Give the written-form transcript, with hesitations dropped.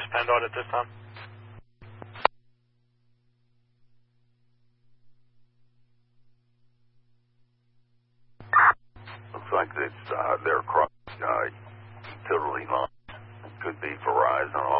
PennDOT at this time. Looks like it's they're across utility line. Could be Verizon.